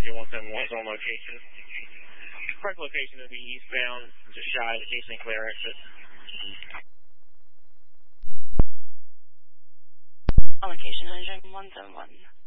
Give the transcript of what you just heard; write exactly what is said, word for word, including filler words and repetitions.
Ranger one seven one is on location. Correct location will be eastbound, just shy of the King Sinclair exit. On location, Ranger one seven one.